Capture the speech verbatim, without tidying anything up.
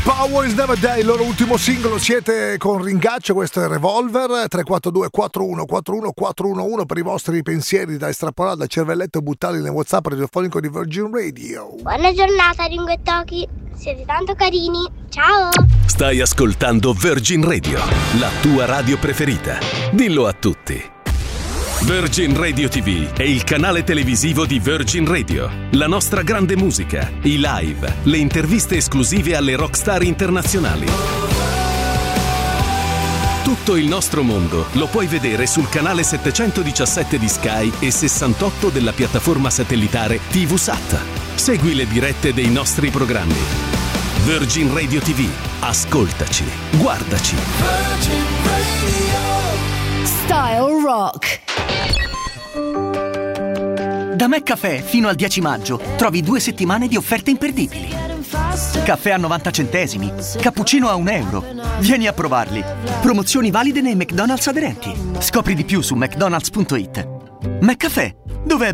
Power is Never Day, il loro ultimo singolo. Siete con Ringaccio, questo è Revolver. Tre quattro due quattro uno quattro uno quattro uno uno per i vostri pensieri da estrapolare dal cervelletto e buttarli nel WhatsApp radiofonico di Virgin Radio. Buona giornata, Ringo e Toki, siete tanto carini. Ciao. Stai ascoltando Virgin Radio, la tua radio preferita. Dillo a tutti. Virgin Radio ti vu è il canale televisivo di Virgin Radio. La nostra grande musica, i live, le interviste esclusive alle rockstar internazionali. Tutto il nostro mondo lo puoi vedere sul canale settecentodiciassette di Sky e sessantotto della piattaforma satellitare TVSat. Segui le dirette dei nostri programmi. Virgin Radio ti vu. Ascoltaci, guardaci. Virgin Radio. Style Rock. Da McCaffè fino al dieci maggio trovi due settimane di offerte imperdibili. Caffè a novanta centesimi, cappuccino a un euro. Vieni a provarli. Promozioni valide nei McDonald's aderenti. Scopri di più su mcdonalds punto it. McCaffè, dove